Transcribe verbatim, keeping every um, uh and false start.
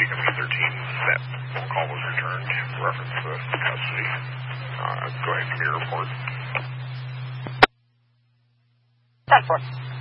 Beacon three thirteen, that phone call was returned, reference to custody. Uh, go ahead and give me your report. ten four.